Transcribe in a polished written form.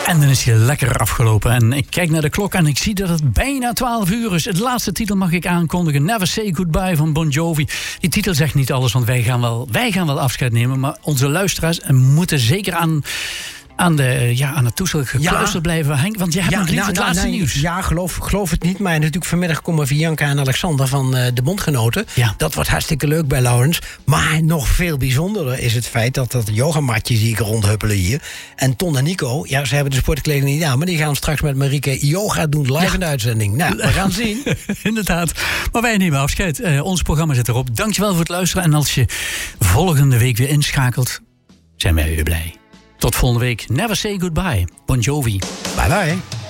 En dan is hij lekker afgelopen. En ik kijk naar de klok en ik zie dat het bijna 12 uur is. Het laatste titel mag ik aankondigen. Never Say Goodbye van Bon Jovi. Die titel zegt niet alles, want wij gaan wel afscheid nemen. Maar onze luisteraars moeten zeker aan het toestel gekluisterd blijven, Henk. Want jij hebt nog niet het laatste nieuws. Ja, geloof het niet. Maar natuurlijk vanmiddag komen Bianca en Alexander van de Bondgenoten. Ja. Dat wordt hartstikke leuk bij Laurens. Maar nog veel bijzonderer is het feit dat yogamatje zie ik rondhuppelen hier. En Ton en Nico, ze hebben de sportkleding niet aan, maar die gaan straks met Marieke yoga doen live in de uitzending. Nou, we gaan zien. Inderdaad. Maar wij nemen afscheid. Ons programma zit erop. Dankjewel voor het luisteren. En als je volgende week weer inschakelt, zijn wij weer blij. Tot volgende week. Never Say Goodbye. Bon Jovi. Bye bye.